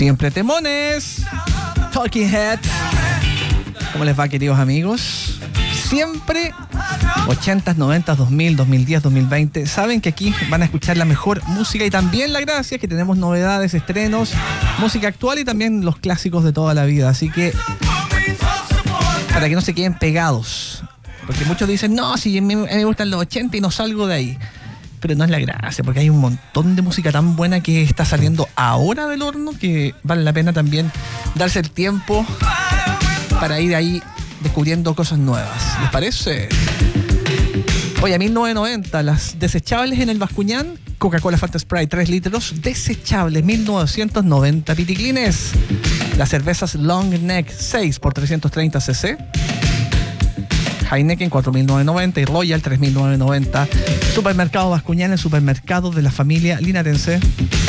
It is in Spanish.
Siempre temones. Talking Heads. ¿Cómo les va, queridos amigos? Siempre 80s, 90s, 2000, 2010, 2020. Saben que aquí van a escuchar la mejor música y también la gracia que tenemos novedades, estrenos, música actual y también los clásicos de toda la vida. Así que para que no se queden pegados, porque muchos dicen, no, si a mí me gustan los 80 y no salgo de ahí. Pero no es la gracia, porque hay un montón de música tan buena que está saliendo ahora del horno que vale la pena también darse el tiempo para ir ahí descubriendo cosas nuevas. ¿Les parece? Oye, a 1990, las desechables en el Bascuñán, Coca-Cola Fanta Sprite 3 litros, desechables, 1990, Piticlines. Las cervezas Long Neck 6 por 330 cc. Heineken 4.990 y Royal 3.990. Supermercado Bascuñán, el supermercado de la familia linarense.